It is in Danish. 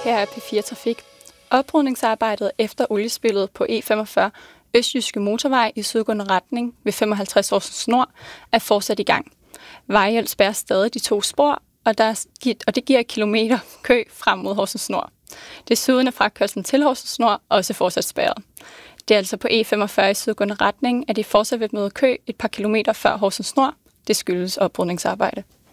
Her er P4 Trafik. Oprydningsarbejdet efter oliespillet på E45 Østjyske Motorvej i sydgående retning ved 55 Horsens Nord er fortsat i gang. Vejhjælp spærrer stadig de 2 spor, og det giver kilometer kø frem mod Horsens Nord. Desuden er fragtkørslen til Horsens Nord også fortsat spærret. Det er altså på E45 i sydgående retning, at de fortsat vil møde kø et par kilometer før Horsens Nord. Det skyldes oprydningsarbejde.